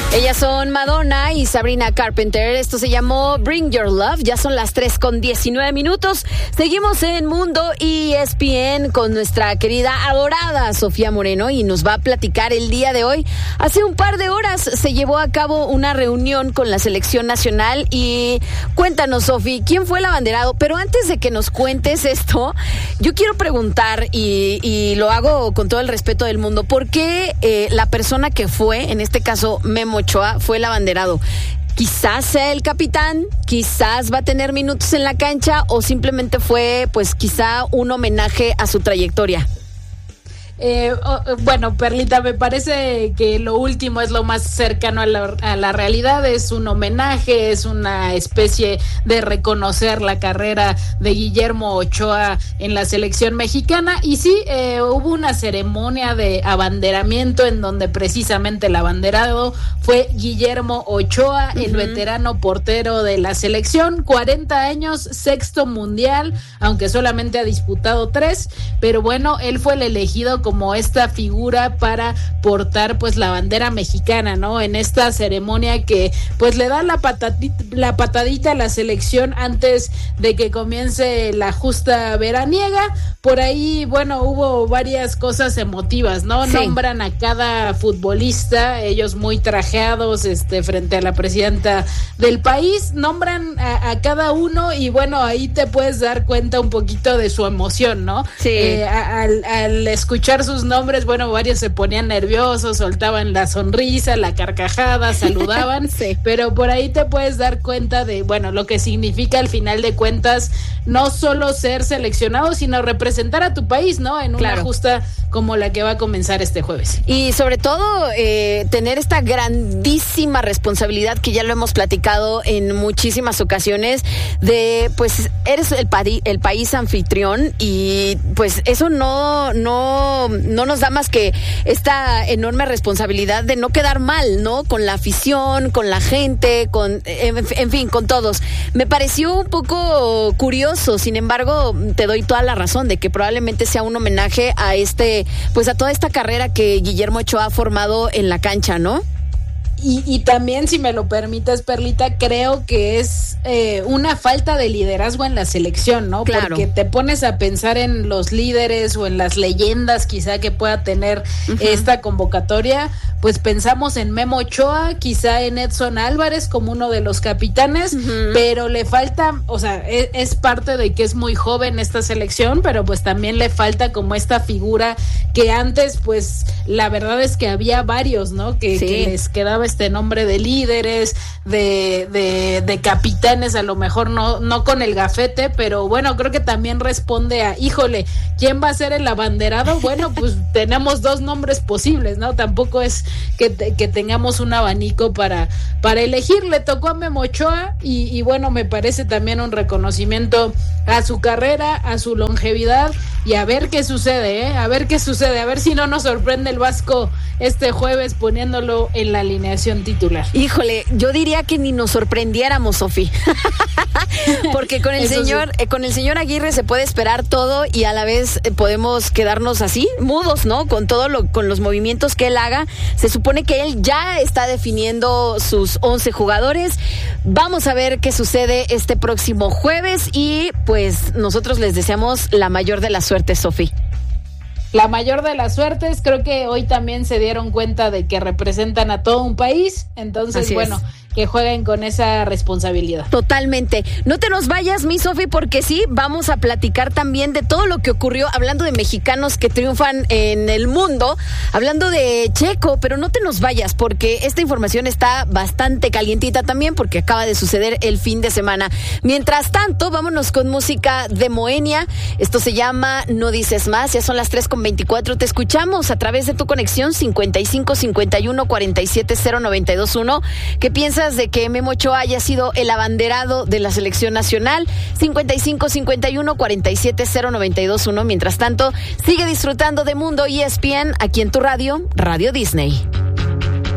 Ellas son Madonna y Sabrina Carpenter. Esto se llamó Bring Your Love. Ya son las 3:19. Seguimos en Mundo ESPN con nuestra querida adorada Sofía Moreno y nos va a platicar el día de hoy. Hace un par de horas se llevó a cabo una reunión con la selección nacional y cuéntanos, Sofi, ¿quién fue el abanderado? Pero antes de que nos cuentes esto, yo quiero preguntar y lo hago con todo el respeto del mundo, ¿por qué la persona que fue, en este caso Memo Ochoa, fue el abanderado? Quizás sea el capitán, quizás va a tener minutos en la cancha o simplemente fue, pues quizá un homenaje a su trayectoria. Bueno, Perlita, me parece que lo último es lo más cercano a la realidad. Es un homenaje, es una especie de reconocer la carrera de Guillermo Ochoa en la selección mexicana. Y sí, hubo una ceremonia de abanderamiento en donde precisamente el abanderado fue Guillermo Ochoa, el veterano portero de la selección, 40 años, sexto mundial, aunque solamente ha disputado 3, pero bueno, él fue el elegido como esta figura para portar pues la bandera mexicana, ¿no? En esta ceremonia que pues le da la patadita a la selección antes de que comience la justa veraniega. Por ahí, bueno, hubo varias cosas emotivas, ¿no? Sí. Nombran a cada futbolista, ellos muy trajeados frente a la presidenta del país, nombran a cada uno y bueno, ahí te puedes dar cuenta un poquito de su emoción, ¿no? Sí. Al escuchar sus nombres, bueno, varios se ponían nerviosos, soltaban la sonrisa, la carcajada, saludaban, sí. Pero por ahí te puedes dar cuenta de, bueno, lo que significa al final de cuentas no solo ser seleccionado, sino representar a tu país, ¿no? En una justa como la que va a comenzar este jueves. Y sobre todo, tener esta grandísima responsabilidad que ya lo hemos platicado en muchísimas ocasiones de, pues, eres el país anfitrión y pues eso no nos da más que esta enorme responsabilidad de no quedar mal, ¿no? Con la afición, con la gente, en fin, con todos. Me pareció un poco curioso, sin embargo, te doy toda la razón de que probablemente sea un homenaje a a toda esta carrera que Guillermo Ochoa ha formado en la cancha, ¿no? Y también, si me lo permites, Perlita, creo que es una falta de liderazgo en la selección, ¿no? Claro. Porque te pones a pensar en los líderes o en las leyendas quizá que pueda tener esta convocatoria, pues pensamos en Memo Ochoa, quizá en Edson Álvarez como uno de los capitanes, pero le falta, o sea, es parte de que es muy joven esta selección, pero pues también le falta como esta figura que antes, pues la verdad es que había varios, ¿no? Que les quedaba este nombre de líderes, de capitanes, a lo mejor no con el gafete, pero bueno, creo que también responde a, híjole, ¿quién va a ser el abanderado? Bueno, pues tenemos 2 nombres posibles, ¿no? Tampoco es que tengamos un abanico para elegir. Le tocó a Memo Ochoa y bueno, me parece también un reconocimiento a su carrera, a su longevidad y a ver qué sucede, a ver qué sucede, a ver si no nos sorprende el Vasco este jueves poniéndolo en la alineación titular. Híjole, yo diría que ni nos sorprendiéramos, Sofi. Porque con el señor Aguirre se puede esperar todo y a la vez podemos quedarnos así, mudos, ¿no? Con con los movimientos que él haga. Se supone que él ya está definiendo sus 11 jugadores. Vamos a ver qué sucede este próximo jueves y pues nosotros les deseamos la mayor de las suertes, Sofi. La mayor de las suertes, creo que hoy también se dieron cuenta de que representan a todo un país, entonces bueno, que jueguen con esa responsabilidad. Totalmente. No te nos vayas, mi Sofi, porque sí, vamos a platicar también de todo lo que ocurrió, hablando de mexicanos que triunfan en el mundo, hablando de Checo, pero no te nos vayas, porque esta información está bastante calientita también, porque acaba de suceder el fin de semana. Mientras tanto, vámonos con música de Moenia. Esto se llama No Dices Más, ya son las 3:24. Te escuchamos a través de tu conexión 55 51 47 0921. ¿Qué piensas de que Memo Ochoa haya sido el abanderado de la selección nacional? 55 51 47 0921. Mientras tanto, sigue disfrutando de Mundo ESPN aquí en tu radio, Radio Disney.